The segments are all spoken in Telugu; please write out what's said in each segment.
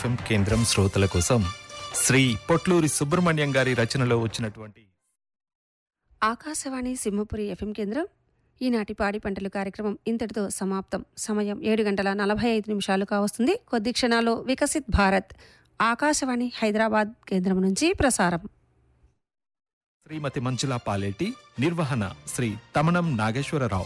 ఎఫ్ఎం కేంద్రం శ్రోతల కోసం శ్రీ పొట్లూరి సుబ్రహ్మణ్యం గారి రచనలో వచ్చినటువంటి ఆకాశవాణి సింహపురి ఎఫ్ఎం కేంద్రం ఈనాటి పాడి పంటలు కార్యక్రమం ఇంతటితో సమాప్తం. సమయం 7:45 కావస్తుంది. కొద్ది క్షణాల్లో వికసిత్ భారత్ ఆకాశవాణి హైదరాబాద్ కేంద్రం నుంచి ప్రసారం. శ్రీమతి మంజులా పాలేటి, నిర్వహణ శ్రీ తమనం నాగేశ్వరరావు.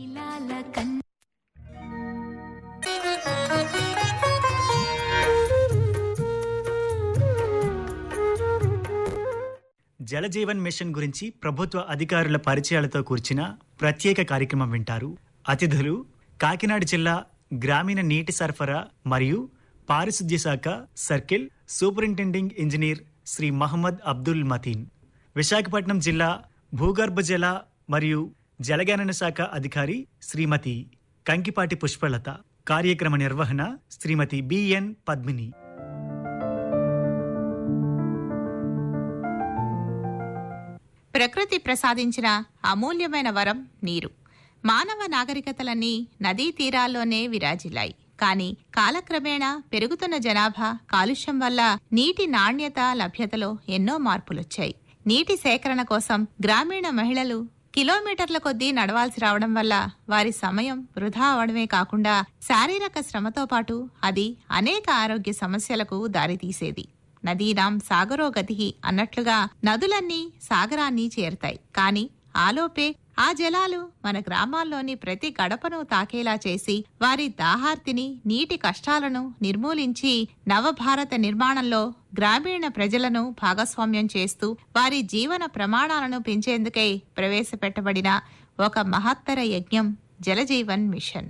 జలజీవన్ మిషన్ గురించి ప్రభుత్వ అధికారుల పరిచయాలతో కూర్చిన ప్రత్యేక కార్యక్రమం వింటారు. అతిథులు కాకినాడ జిల్లా గ్రామీణ నీటి సరఫరా మరియు పారిశుద్ధ్య శాఖ circle superintending engineer Shri Mohammed Abdul Mateen, Visakhapatnam జిల్లా భూగర్భ జల మరియు జలగణన శాఖ అధికారి శ్రీమతి కంకిపాటి పుష్పలత. కార్యక్రమ నిర్వహణ శ్రీమతి బిఎన్ పద్మిని. ప్రకృతి ప్రసాదించిన అమూల్యమైన వరం నీరు. మానవ నాగరికతలన్నీ నదీ తీరాల్లోనే విరాజిల్లాయి. కానీ కాలక్రమేణా పెరుగుతున్న జనాభా కాలుష్యం వల్ల నీటి నాణ్యత, లభ్యతలో ఎన్నో మార్పులొచ్చాయి. నీటి సేకరణ కోసం గ్రామీణ మహిళలు కిలోమీటర్ల కొద్దీ నడవాల్సి రావడం వల్ల వారి సమయం వృధా అవడమే కాకుండా శారీరక శ్రమతో పాటు అది అనేక ఆరోగ్య సమస్యలకు దారితీసేది. నదీనాం సాగరో గతిః అన్నట్లుగా నదులన్నీ సాగరాన్ని చేరుతాయి. కాని ఆలోపే ఆ జలాలు మన గ్రామాల్లోని ప్రతి గడపను తాకేలా చేసి వారి దాహార్తిని, నీటి కష్టాలను నిర్మూలించి నవభారత నిర్మాణంలో గ్రామీణ ప్రజలను భాగస్వామ్యం చేస్తూ వారి జీవన ప్రమాణాలను పెంచేందుకై ప్రవేశపెట్టబడిన ఒక మహత్తర యజ్ఞం జలజీవన్ మిషన్.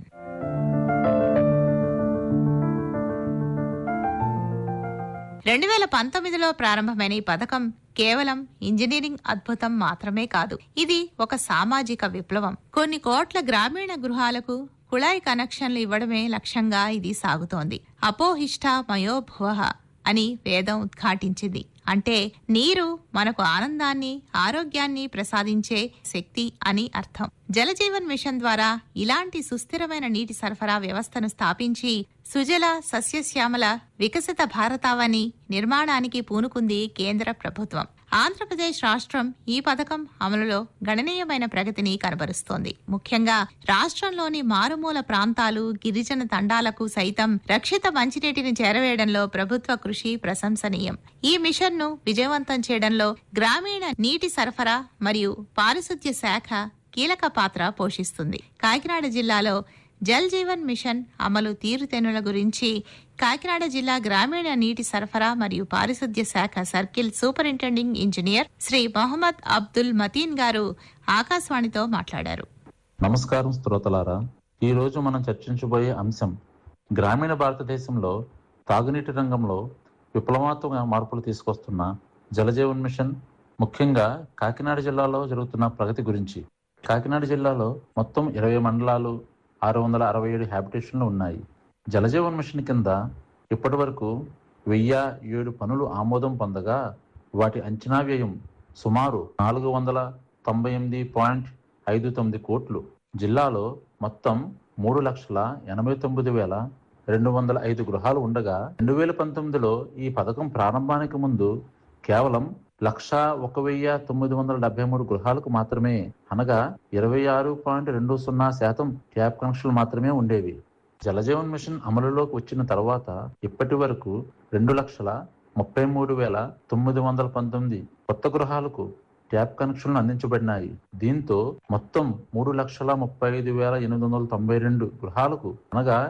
2019లో ప్రారంభమైన ఈ పథకం కేవలం ఇంజనీరింగ్ అద్భుతం మాత్రమే కాదు, ఇది ఒక సామాజిక విప్లవం. కొన్ని కోట్ల గ్రామీణ గృహాలకు కుళాయి కనెక్షన్లు ఇవ్వడమే లక్ష్యంగా ఇది సాగుతోంది. అపోహిష్ట మయోభువః అని వేదం ఉద్ఘాటించింది. అంటే నీరు మనకు ఆనందాన్ని, ఆరోగ్యాన్ని ప్రసాదించే శక్తి అని అర్థం. జలజీవన్ మిషన్ ద్వారా ఇలాంటి సుస్థిరమైన నీటి సరఫరా వ్యవస్థను స్థాపించి సుజల సస్యశ్యామల వికసిత భారతావని నిర్మాణానికి పూనుకుంది కేంద్ర ప్రభుత్వం. ఆంధ్రప్రదేశ్ రాష్ట్రం ఈ పథకం అమలులో గణనీయమైన ప్రగతిని కనబరుస్తోంది. ముఖ్యంగా రాష్ట్రంలోని మారుమూల ప్రాంతాలు, గిరిజన తండాలకు సైతం రక్షిత మంచినీటిని చేరవేయడంలో ప్రభుత్వ కృషి ప్రశంసనీయం. ఈ మిషన్ ను విజయవంతం చేయడంలో గ్రామీణ నీటి సరఫరా మరియు పారిశుద్ధ్య శాఖ కీలక పాత్ర పోషిస్తుంది. కాకినాడ జిల్లాలో జల్ జీవన్ మిషన్ అమలు తీరుతెన్నుల గురించి కాకినాడ జిల్లా గ్రామీణ నీటి సరఫరా మరియు పారిశుద్ధ్య శాఖ circle superintending engineer Shri Mohammed Abdul Mateen గారు ఆకాశవాణితో మాట్లాడారు. నమస్కారం శ్రోతలారా, ఈ రోజు మనం చర్చించబోయే అంశం గ్రామీణ భారతదేశంలో తాగునీటి రంగంలో విప్లవాత్మక మార్పులు తీసుకొస్తున్న జలజీవన్ మిషన్, ముఖ్యంగా కాకినాడ జిల్లాలో జరుగుతున్న ప్రగతి గురించి. కాకినాడ జిల్లాలో మొత్తం 20 మండలాలు, 667 హ్యాబిటేషన్లు ఉన్నాయి. జలజీవన్ మిషన్ కింద ఇప్పటి వరకు 1007 పనులు ఆమోదం పొందగా వాటి అంచనా వ్యయం సుమారు 498.59 కోట్లు. జిల్లాలో మొత్తం 3,89,205 గృహాలు ఉండగా 2019లో ఈ పథకం ప్రారంభానికి ముందు కేవలం 1,01,973 గృహాలకు మాత్రమే, అనగా 26.20% ట్యాప్ కనెక్షన్లు మాత్రమే ఉండేవి. జలజీవన్ మిషన్ అమలులోకి వచ్చిన తర్వాత ఇప్పటి వరకు 2,33,919 కొత్త గృహాలకు ట్యాప్ కనెక్షన్లు అందించబడినాయి. దీంతో మొత్తం 3,35,892 గృహాలకు, అనగా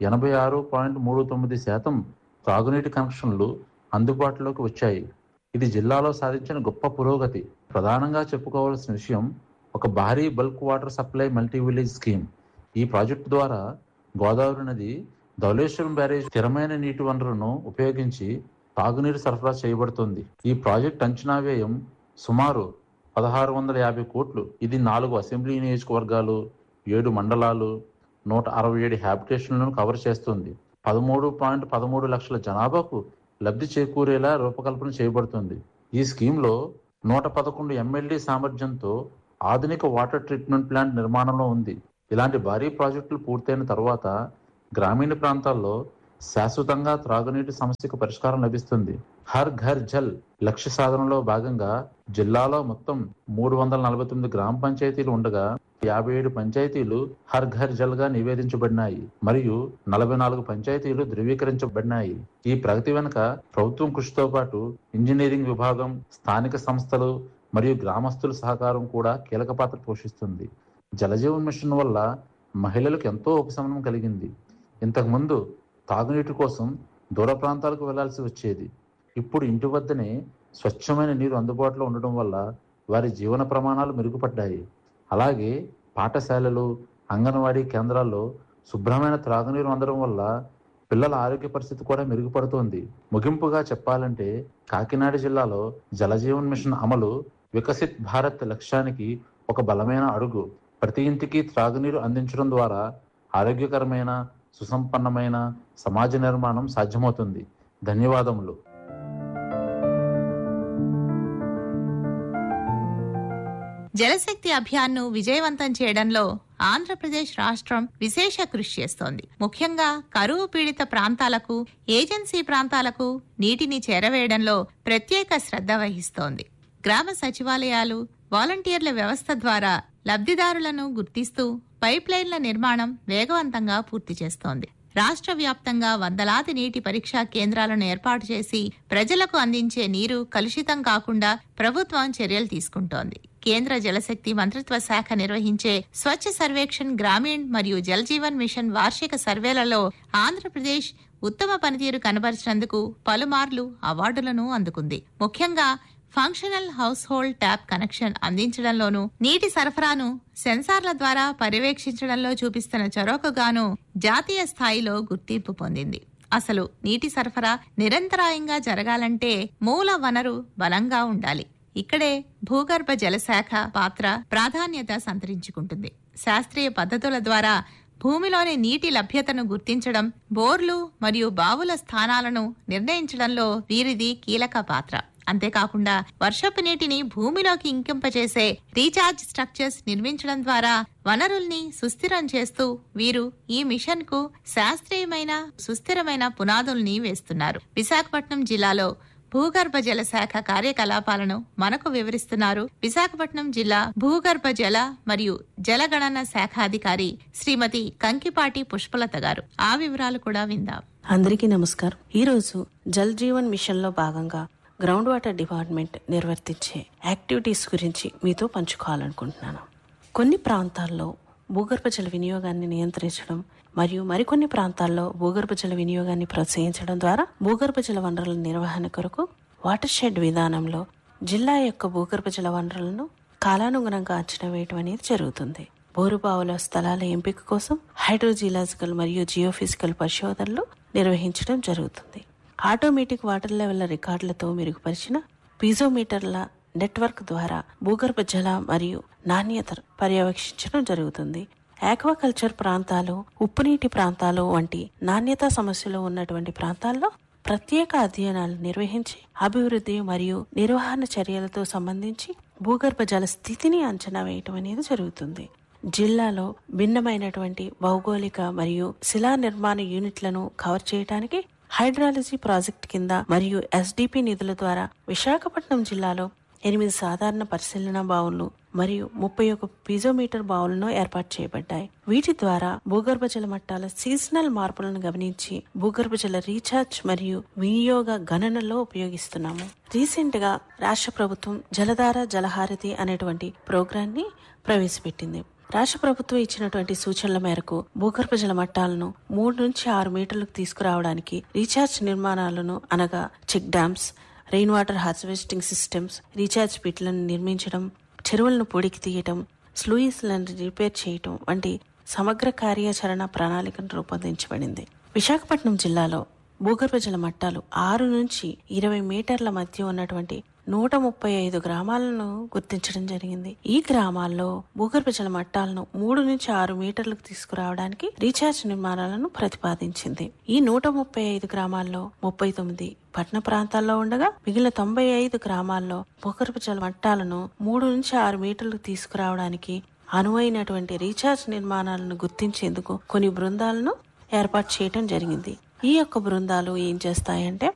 86.39% తాగునీటి కనెక్షన్లు అందుబాటులోకి వచ్చాయి. ఇది జిల్లాలో సాధించిన గొప్ప పురోగతి. ప్రధానంగా చెప్పుకోవాల్సిన విషయం ఒక భారీ bulk water supply multi village scheme. ఈ ప్రాజెక్టు ద్వారా గోదావరి నది ధవళేశ్వరం బ్యారేజ్ స్థిరమైన నీటి వనరులను ఉపయోగించి తాగునీరు సరఫరా చేయబడుతుంది. ఈ ప్రాజెక్టు అంచనా వ్యయం సుమారు 1,650 కోట్లు. ఇది 4 అసెంబ్లీ నియోజకవర్గాలు, 7 మండలాలు, 167 హ్యాబిటేషన్లను కవర్ చేస్తుంది. 13.13 లక్షల జనాభాకు లబ్ధి చేకూరేలా రూపకల్పన చేయబడుతుంది. ఈ స్కీమ్లో 111 MLD సామర్థ్యంతో ఆధునిక వాటర్ ట్రీట్మెంట్ ప్లాంట్ నిర్మాణంలో ఉంది. ఇలాంటి భారీ ప్రాజెక్టులు పూర్తయిన తర్వాత గ్రామీణ ప్రాంతాల్లో శాశ్వతంగా త్రాగునీటి సమస్యకు పరిష్కారం లభిస్తుంది. హర్ ఘర్ జల్ లక్ష్య సాధనలో భాగంగా జిల్లాలో మొత్తం 349 గ్రామ పంచాయతీలు ఉండగా 57 పంచాయతీలు హర్ ఘర్ జల్ గా నివేదించబడినాయి మరియు 44 పంచాయతీలు ధృవీకరించబడినాయి. ఈ ప్రగతి వెనుక ప్రభుత్వం కృషితో పాటు ఇంజనీరింగ్ విభాగం, స్థానిక సంస్థలు మరియు గ్రామస్తుల సహకారం కూడా కీలక పాత్ర పోషిస్తుంది. జలజీవన్ మిషన్ వల్ల మహిళలకు ఎంతో ఉపశమనం కలిగింది. ఇంతకుముందు తాగునీటి కోసం దూర ప్రాంతాలకు వెళ్లాల్సి వచ్చేది. ఇప్పుడు ఇంటి వద్దనే స్వచ్ఛమైన నీరు అందుబాటులో ఉండడం వల్ల వారి జీవన ప్రమాణాలు మెరుగుపడ్డాయి. అలాగే పాఠశాలలు, అంగన్వాడీ కేంద్రాల్లో శుభ్రమైన త్రాగునీరు అందడం వల్ల పిల్లల ఆరోగ్య పరిస్థితి కూడా మెరుగుపడుతోంది. ముగింపుగా చెప్పాలంటే కాకినాడ జిల్లాలో జలజీవన్ మిషన్ అమలు వికసిత్ భారత్ లక్ష్యానికి ఒక బలమైన అడుగు. ప్రతి ఇంటికి త్రాగునీరు అందించడం ద్వారా ఆరోగ్యకరమైన, సుసంపన్నమైన సమాజ నిర్మాణం సాధ్యమవుతుంది. ధన్యవాదములు. జలశక్తి అభియాన్ను విజయవంతం చేయడంలో ఆంధ్రప్రదేశ్ రాష్ట్రం విశేష కృషి చేస్తోంది. ముఖ్యంగా కరువు పీడిత ప్రాంతాలకు, ఏజెన్సీ ప్రాంతాలకు నీటిని చేరవేయడంలో ప్రత్యేక శ్రద్ధ వహిస్తోంది. గ్రామ సచివాలయాలు, వాలంటీర్ల వ్యవస్థ ద్వారా లబ్ధిదారులను గుర్తిస్తూ పైప్లైన్ల నిర్మాణం వేగవంతంగా పూర్తి చేస్తోంది. రాష్ట్ర వ్యాప్తంగా వందలాది నీటి పరీక్షా కేంద్రాలను ఏర్పాటు చేసి ప్రజలకు అందించే నీరు కలుషితం కాకుండా ప్రభుత్వం చర్యలు తీసుకుంటోంది. కేంద్ర జలశక్తి మంత్రిత్వ శాఖ నిర్వహించే స్వచ్ఛ సర్వేక్షణ్ గ్రామీణ్ మరియు జల్ జీవన్ మిషన్ వార్షిక సర్వేలలో ఆంధ్రప్రదేశ్ ఉత్తమ పనితీరు కనబరిచినందుకు పలుమార్లు అవార్డులను అందుకుంది. ముఖ్యంగా functional house hold tap connection అందించడంలోనూ, నీటి సరఫరాను సెన్సార్ల ద్వారా పర్యవేక్షించడంలో చూపిస్తున్న చొరవకుగాను జాతీయ స్థాయిలో గుర్తింపు పొందింది. అసలు నీటి సరఫరా నిరంతరాయంగా జరగాలంటే మూల వనరు బలంగా ఉండాలి. ఇక్కడే భూగర్భ జలశాఖ పాత్ర ప్రాధాన్యత సంతరించుకుంటుంది. శాస్త్రీయ పద్ధతుల ద్వారా భూమిలోని నీటి లభ్యతను గుర్తించడం, బోర్లు మరియు బావుల స్థానాలను నిర్ణయించడంలో వీరిది కీలక పాత్ర. అంతేకాకుండా వర్షపు నీటిని భూమిలోకి ఇంకింపచేసే రీఛార్జ్ స్ట్రక్చర్స్ నిర్మించడం ద్వారా వనరుల్ని సుస్థిరం చేస్తూ వీరు ఈ మిషన్ కు శాస్త్రీయమైన, సుస్థిరమైన పునాదుల్ని వేస్తున్నారు. విశాఖపట్నం జిల్లాలో భూగర్భ జల శాఖ కార్యకలాపాలను మనకు వివరిస్తున్నారు విశాఖపట్నం జిల్లా భూగర్భ జల మరియు జలగణన శాఖాధికారి శ్రీమతి కంకిపాటి పుష్పలత గారు. ఆ వివరాలు కూడా విందాం. అందరికీ నమస్కారం. ఈ రోజు జల్ జీవన్ మిషన్ లో భాగంగా గ్రౌండ్ వాటర్ డిపార్ట్మెంట్ నిర్వర్తించే యాక్టివిటీస్ గురించి మీతో పంచుకోవాలనుకుంటున్నాను. కొన్ని ప్రాంతాల్లో భూగర్భ జల వినియోగాన్ని నియంత్రించడం మరియు మరికొన్ని ప్రాంతాల్లో భూగర్భ జల వినియోగాన్ని ప్రోత్సహించడం ద్వారా భూగర్భ జల వనరుల నిర్వహణ కొరకు వాటర్ షెడ్ విధానంలో జిల్లా యొక్క భూగర్భ జల వనరులను కాలానుగుణంగా అంచనా వేయడం అనేది జరుగుతుంది. బోరుబావుల స్థలాల ఎంపిక కోసం హైడ్రోజియలాజికల్ మరియు జియోఫిజికల్ పరిశోధనలు నిర్వహించడం జరుగుతుంది. ఆటోమేటిక్ వాటర్ లెవెల్ రికార్డులతో మెరుగుపరిచిన పీజోమీటర్ల నెట్వర్క్ ద్వారా భూగర్భ జల మరియు నాణ్యత పర్యవేక్షించడం జరుగుతుంది. ఆక్వాకల్చర్ ప్రాంతాలు, ఉప్పునీటి ప్రాంతాలు వంటి నాణ్యతా సమస్యలు ఉన్నటువంటి ప్రాంతాల్లో ప్రత్యేక అధ్యయనాలు నిర్వహించి అభివృద్ధి మరియు నిర్వహణ చర్యలతో సంబంధించి భూగర్భ జల స్థితిని అంచనా వేయటం అనేది జరుగుతుంది. జిల్లాలో భిన్నమైనటువంటి భౌగోళిక మరియు శిలా నిర్మాణ యూనిట్లను కవర్ చేయడానికి హైడ్రాలజీ ప్రాజెక్ట్ కింద మరియు ఎస్డిపి నిధుల ద్వారా విశాఖపట్నం జిల్లాలో 8 సాధారణ పరిశీలన బావులు మరియు 31 పీజోమీటర్ బావులను ఏర్పాటు చేయబడ్డాయి. వీటి ద్వారా భూగర్భ జల మట్టాల సీజనల్ మార్పులను గమనించి భూగర్భ జల రీఛార్జ్ మరియు వినియోగ గణనలో ఉపయోగిస్తున్నాము. రీసెంట్ గా రాష్ట్ర ప్రభుత్వం జలధార జలహారతి అనేటువంటి ప్రోగ్రామ్ ని ప్రవేశపెట్టింది. రాష్ట్ర ప్రభుత్వం ఇచ్చినటువంటి సూచనల మేరకు భూగర్భ జల మట్టాలను 3 నుంచి 6 మీటర్లకు తీసుకురావడానికి రీఛార్జ్ నిర్మాణాలను అనగా check dams, rain water harvesting systems, recharge పిట్లను నిర్మించడం, చెరువులను పొడికి తీయటం, స్లూయిస్లను రిపేర్ చేయటం వంటి సమగ్ర కార్యాచరణ ప్రణాళికను రూపొందించబడింది. విశాఖపట్నం జిల్లాలో భూగర్భ జల మట్టాలు 6 నుంచి 20 మీటర్ల మధ్య ఉన్నటువంటి 135 గ్రామాలను గుర్తించడం జరిగింది. ఈ గ్రామాల్లో భూగర్భ జల మట్టాలను 3 నుంచి 6 మీటర్లకు తీసుకురావడానికి రీఛార్జ్ నిర్మాణాలను ప్రతిపాదించింది. ఈ 135 గ్రామాల్లో 39 పట్టణ ప్రాంతాల్లో ఉండగా మిగిలిన 95 గ్రామాల్లో భూగర్భ జల మట్టాలను 3 నుంచి 6 మీటర్లకు తీసుకురావడానికి అనువైనటువంటి రీఛార్జ్ నిర్మాణాలను గుర్తించేందుకు కొన్ని బృందాలను ఏర్పాటు చేయడం జరిగింది. ఈ యొక్క బృందాలు ఏం చేస్తాయంటే